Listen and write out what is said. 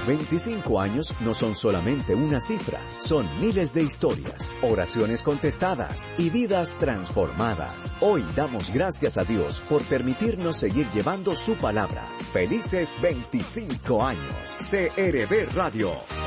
25 años no son solamente una cifra, son miles de historias, oraciones contestadas y vidas transformadas. Hoy damos gracias a Dios por permitirnos seguir llevando su palabra. Felices 25 años. CRB Radio.